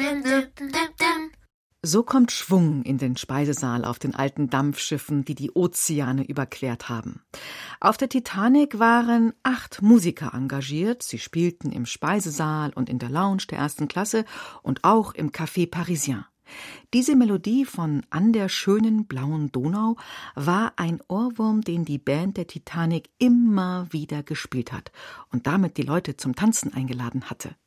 So kommt Schwung in den Speisesaal auf den alten Dampfschiffen, die die Ozeane überquert haben. Auf der Titanic waren 8 Musiker engagiert. Sie spielten im Speisesaal und in der Lounge der 1. Klasse und auch im Café Parisien. Diese Melodie von An der schönen blauen Donau war ein Ohrwurm, den die Band der Titanic immer wieder gespielt hat und damit die Leute zum Tanzen eingeladen hatte.